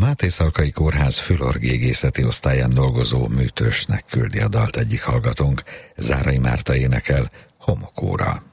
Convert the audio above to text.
Máté Szalkai Kórház fülorgégészeti osztályán dolgozó műtősnek küldi a dalt egyik hallgatónk. Zárai Márta énekel Homokóra.